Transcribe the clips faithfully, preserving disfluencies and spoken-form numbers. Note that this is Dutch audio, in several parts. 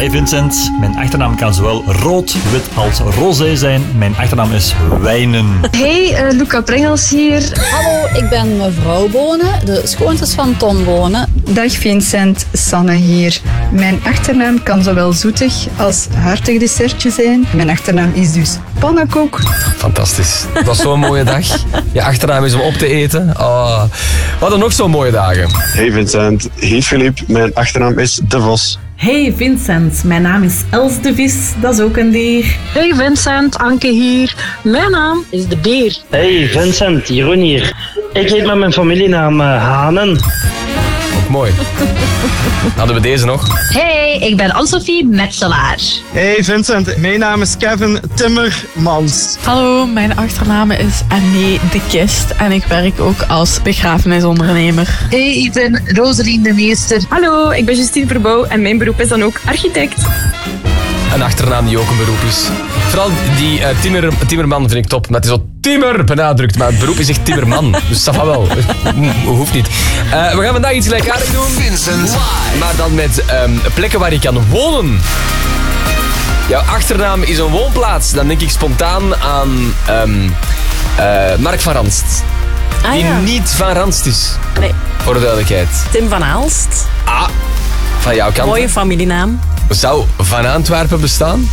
Hey Vincent, mijn achternaam kan zowel rood, wit als rosé zijn. Mijn achternaam is Wijnen. Hey, uh, Luca Prengels hier. Hallo, ik ben mevrouw Bonen, de schoontes van Tom Bonen. Dag Vincent, Sanne hier. Mijn achternaam kan zowel zoetig als hartig dessertje zijn. Mijn achternaam is dus pannenkoek. Fantastisch. Het was zo'n mooie dag. Je achternaam is om op te eten. Oh. We hadden nog zo'n mooie dagen. Hey Vincent, hier Filip. Mijn achternaam is De Vos. Hey Vincent, mijn naam is Els de Vis, dat is ook een dier. Hey Vincent, Anke hier. Mijn naam is De Beer. Hey Vincent, Jeroen hier. Ik heet met mijn familienaam uh, Hanen. Ook mooi. Hadden we deze nog? Hey, ik ben Anne-Sophie Metselaar. Hey Vincent, mijn naam is Kevin Timmermans. Hallo, mijn achternaam is Anne de Kist en ik werk ook als begrafenisondernemer. Hey, ik ben Rosalien de Meester. Hallo, ik ben Justine Verbouw en mijn beroep is dan ook architect. Een achternaam die ook een beroep is. Vooral die uh, timmer, Timmerman vind ik top. Met zo Timmer benadrukt, maar het beroep is echt Timmerman. Dus dat gaat wel. Hoeft niet. Uh, we gaan vandaag iets gelijkaardigs doen. Vincent. Maar dan met um, plekken waar je kan wonen. Jouw achternaam is een woonplaats. Dan denk ik spontaan aan um, uh, Mark van Ranst. Ah, die ja. niet van Ranst is. Nee. Voor de duidelijkheid. Tim van Aalst. Ah, van jouw kant. Mooie familienaam. Zou Van Antwerpen bestaan?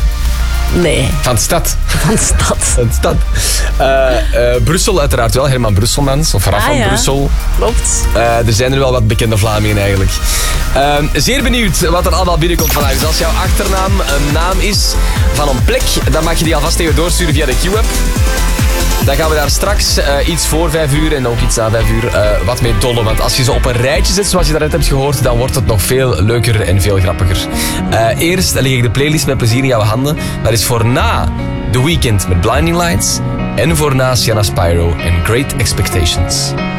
Nee. Van stad. Van stad. Van stad. Uh, uh, Brussel uiteraard wel. Herman Brusselmans. Of Raf ah, van ja. Brussel. Klopt. Uh, er zijn er wel wat bekende Vlamingen eigenlijk. Uh, zeer benieuwd wat er allemaal binnenkomt vandaag. Dus als jouw achternaam een naam is van een plek, dan mag je die alvast even doorsturen via de Q-app. Dan gaan we daar straks uh, iets voor vijf uur en ook iets na vijf uur uh, wat mee dollen. Want als je ze op een rijtje zet, zoals je daarnet hebt gehoord, dan wordt het nog veel leuker en veel grappiger. Uh, eerst leg ik de playlist met plezier in jouw handen. Dat is voor na The Weeknd met Blinding Lights en voor na Sienna Spyro en Great Expectations.